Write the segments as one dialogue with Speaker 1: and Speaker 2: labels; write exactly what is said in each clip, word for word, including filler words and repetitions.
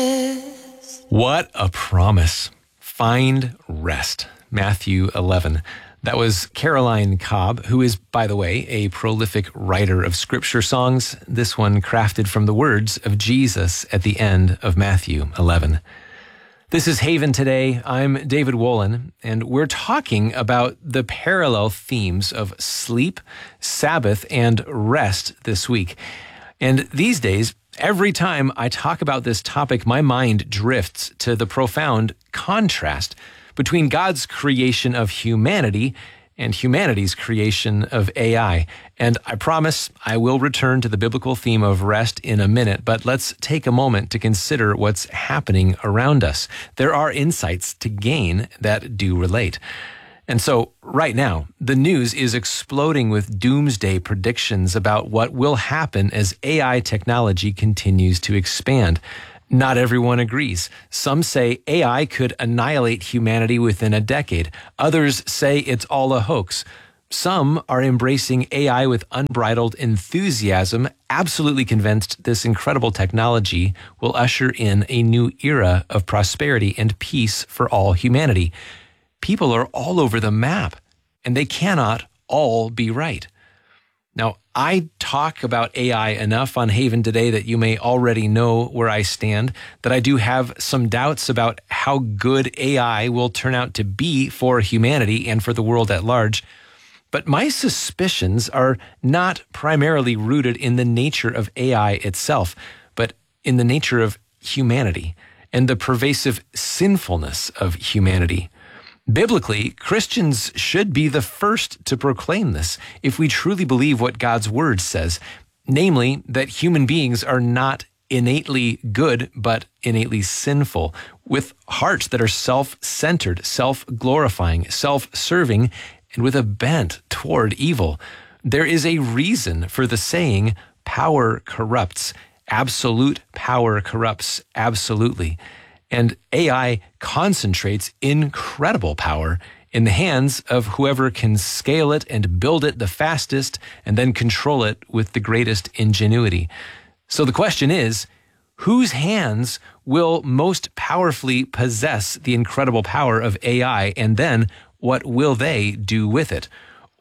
Speaker 1: What a promise. Find rest. Matthew eleven. That was Caroline Cobb, who is, by the way, a prolific writer of scripture songs. This one crafted from the words of Jesus at the end of Matthew eleven. This is Haven Today. I'm David Wolin, and we're talking about the parallel themes of sleep, Sabbath, and rest this week. And these days, every time I talk about this topic, my mind drifts to the profound contrast between God's creation of humanity and humanity's creation of A I. And I promise I will return to the biblical theme of rest in a minute, but let's take a moment to consider what's happening around us. There are insights to gain that do relate. And so right now, the news is exploding with doomsday predictions about what will happen as A I technology continues to expand. Not everyone agrees. Some say A I could annihilate humanity within a decade. Others say it's all a hoax. Some are embracing A I with unbridled enthusiasm, absolutely convinced this incredible technology will usher in a new era of prosperity and peace for all humanity. People are all over the map, and they cannot all be right. Now, I talk about A I enough on Haven Today that you may already know where I stand, that I do have some doubts about how good A I will turn out to be for humanity and for the world at large. But my suspicions are not primarily rooted in the nature of A I itself, but in the nature of humanity and the pervasive sinfulness of humanity. Biblically, Christians should be the first to proclaim this if we truly believe what God's word says, namely that human beings are not innately good, but innately sinful, with hearts that are self-centered, self-glorifying, self-serving, and with a bent toward evil. There is a reason for the saying, power corrupts. Absolute power corrupts absolutely. And A I concentrates incredible power in the hands of whoever can scale it and build it the fastest and then control it with the greatest ingenuity. So the question is, whose hands will most powerfully possess the incredible power of A I, and then what will they do with it?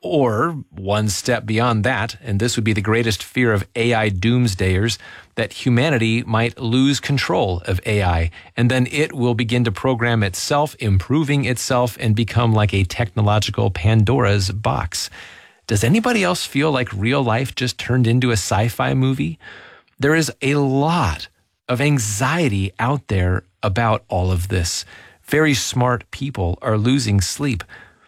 Speaker 1: Or one step beyond that, and this would be the greatest fear of A I doomsdayers, that humanity might lose control of A I, and then it will begin to program itself, improving itself, and become like a technological Pandora's box. Does anybody else feel like real life just turned into a sci-fi movie? There is a lot of anxiety out there about all of this. Very smart people are losing sleep.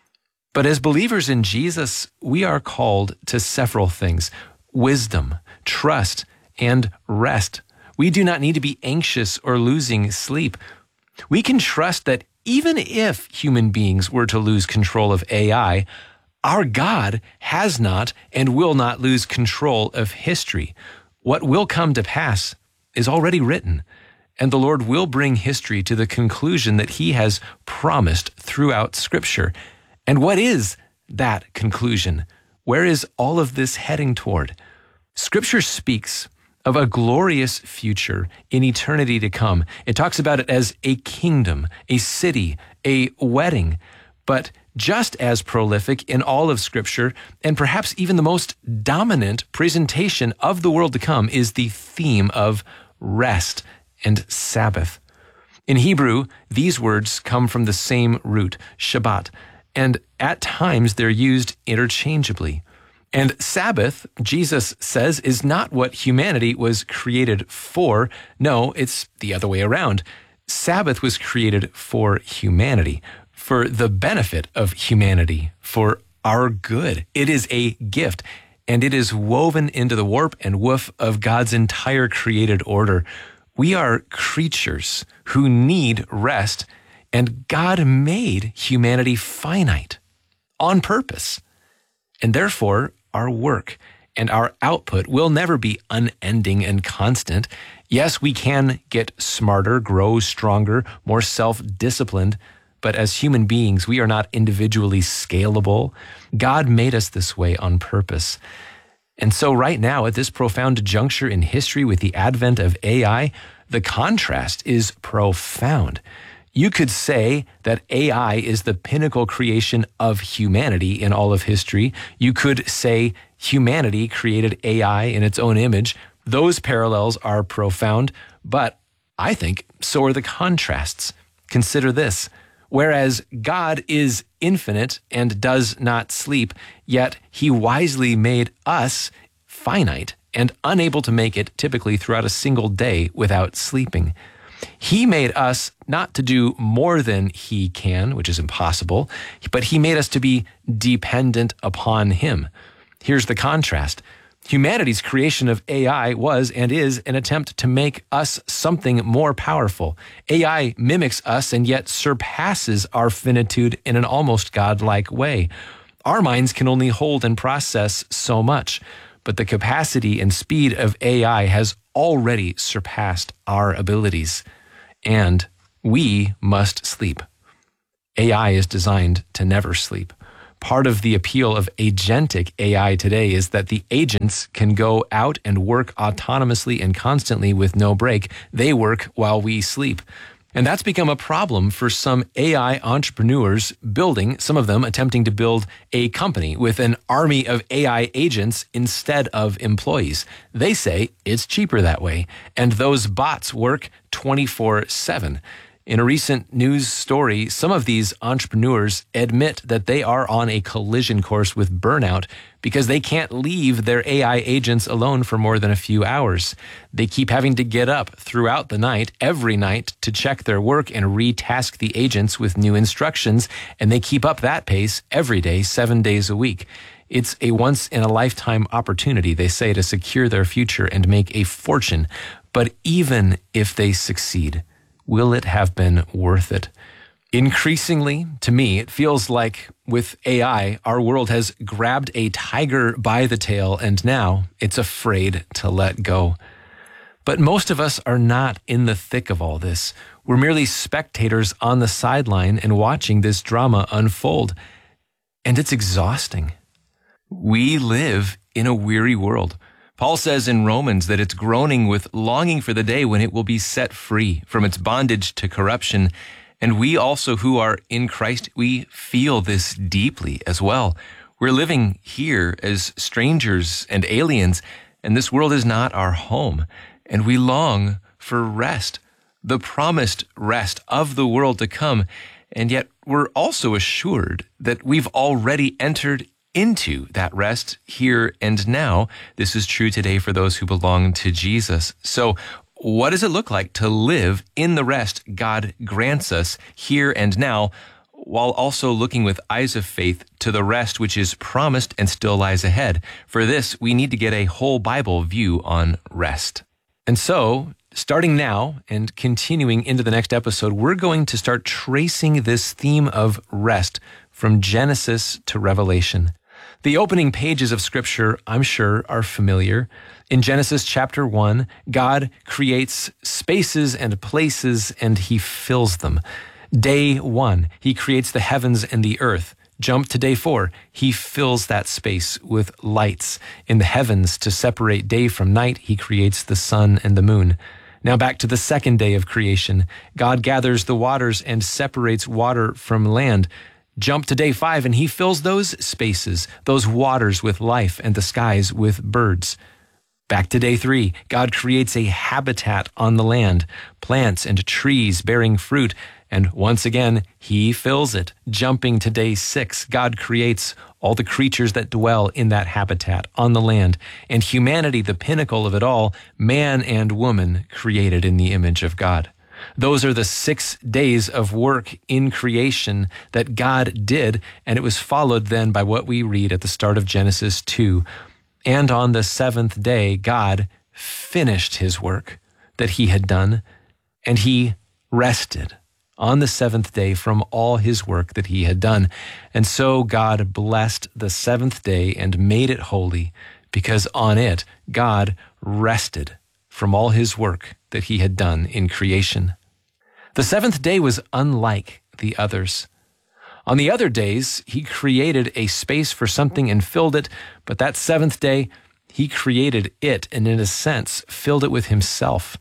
Speaker 1: But as believers in Jesus, we are called to several things: wisdom, trust, and rest. We do not need to be anxious or losing sleep. We can trust that even if human beings were to lose control of A I, our God has not and will not lose control of history. What will come to pass is already written, and the Lord will bring history to the conclusion that He has promised throughout Scripture. And what is that conclusion? Where is all of this heading toward? Scripture speaks of a glorious future in eternity to come. It talks about it as a kingdom, a city, a wedding. But just as prolific in all of Scripture, and perhaps even the most dominant presentation of the world to come, is the theme of rest and Sabbath. In Hebrew, these words come from the same root, Shabbat, and at times they're used interchangeably. And Sabbath, Jesus says, is not what humanity was created for. No, it's the other way around. Sabbath was created for humanity, for the benefit of humanity, for our good. It is a gift, and it is woven into the warp and woof of God's entire created order. We are creatures who need rest, and God made humanity finite on purpose. And therefore, our work and our output will never be unending and constant. Yes, we can get smarter, grow stronger, more self-disciplined, but as human beings, we are not individually scalable. God made us this way on purpose. And so right now, at this profound juncture in history with the advent of A I, The contrast is profound. You could say that A I is the pinnacle creation of humanity in all of history. You could say humanity created A I in its own image. Those parallels are profound, but I think so are the contrasts. Consider this. Whereas God is infinite and does not sleep, yet he wisely made us finite and unable to make it typically throughout a single day without sleeping. He made us not to do more than he can, which is impossible, but he made us to be dependent upon him. Here's the contrast. Humanity's creation of A I was and is an attempt to make us something more powerful. A I mimics us and yet surpasses our finitude in an almost godlike way. Our minds can only hold and process so much, but the capacity and speed of A I has already surpassed our abilities, and we must sleep. A I is designed to never sleep. Part of the appeal of agentic A I today is that the agents can go out and work autonomously and constantly with no break. They work while we sleep. And that's become a problem for some A I entrepreneurs building, some of them attempting to build a company with an army of A I agents instead of employees. They say it's cheaper that way, and those bots work twenty-four seven. In a recent news story, some of these entrepreneurs admit that they are on a collision course with burnout because they can't leave their A I agents alone for more than a few hours. They keep having to get up throughout the night, every night, to check their work and retask the agents with new instructions, and they keep up that pace every day, seven days a week. It's a once-in-a-lifetime opportunity, they say, to secure their future and make a fortune. But even if they succeed, will it have been worth it? Increasingly, to me, it feels like with A I, our world has grabbed a tiger by the tail and now it's afraid to let go. But most of us are not in the thick of all this. We're merely spectators on the sideline and watching this drama unfold. And it's exhausting. We live in a weary world. Paul says in Romans that it's groaning with longing for the day when it will be set free from its bondage to corruption. And we also who are in Christ, we feel this deeply as well. We're living here as strangers and aliens, and this world is not our home. And we long for rest, the promised rest of the world to come. And yet we're also assured that we've already entered into that rest here and now. This is true today for those who belong to Jesus. So what does it look like to live in the rest God grants us here and now, while also looking with eyes of faith to the rest which is promised and still lies ahead? For this, we need to get a whole Bible view on rest. And so, starting now and continuing into the next episode, we're going to start tracing this theme of rest from Genesis to Revelation. The opening pages of Scripture, I'm sure, are familiar. In Genesis chapter one, God creates spaces and places and he fills them. Day one, he creates the heavens and the earth. Jump to day four, he fills that space with lights. In the heavens, to separate day from night, he creates the sun and the moon. Now back to the second day of creation. God gathers the waters and separates water from land. Jump to day five, and he fills those spaces, those waters with life, and the skies with birds. Back to day three, God creates a habitat on the land, plants and trees bearing fruit, and once again, he fills it. Jumping to day six, God creates all the creatures that dwell in that habitat on the land, and humanity, the pinnacle of it all, man and woman created in the image of God. Those are the six days of work in creation that God did, and it was followed then by what we read at the start of Genesis two. And on the seventh day, God finished his work that he had done, and he rested on the seventh day from all his work that he had done. And so God blessed the seventh day and made it holy, because on it God rested from all his work that he had done in creation. The seventh day was unlike the others. On the other days, he created a space for something and filled it, but that seventh day, he created it and in a sense filled it with himself.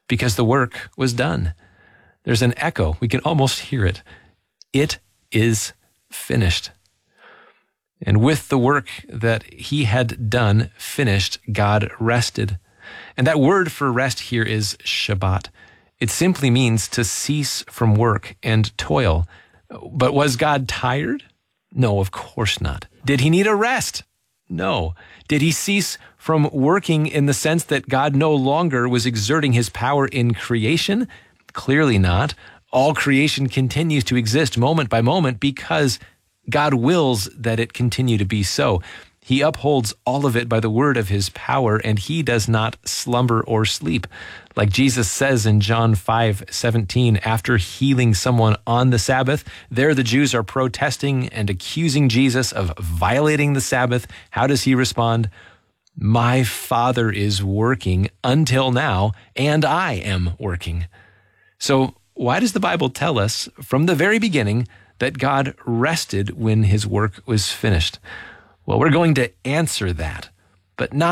Speaker 1: because the work was done. There's an echo. We can almost hear it. It is finished. And with the work that he had done finished, God rested. And that word for rest here is Shabbat. It simply means to cease from work and toil. But was God tired? No, of course not. Did he need a rest? No. Did he cease from working in the sense that God no longer was exerting his power in creation? Clearly not. All creation continues to exist moment by moment because God wills that it continue to be so. He upholds all of it by the word of his power, and he does not slumber or sleep. Like Jesus says in John five seventeen, after healing someone on the Sabbath, there the Jews are protesting and accusing Jesus of violating the Sabbath. How does he respond? My Father is working until now, and I am working. So why does the Bible tell us from the very beginning that God rested when his work was finished? Well, we're going to answer that, but not